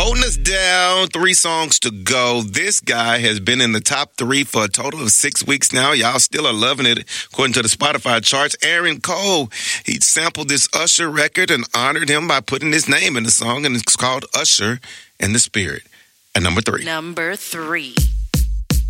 Holding us down, 3 songs to go. This guy has been in the top 3 for a total of 6 weeks now. Y'all still are loving it, according to the Spotify charts. Aaron Cole, he sampled this Usher record and honored him by putting his name in the song, and it's called Usher and the Spirit. At number 3. Number 3.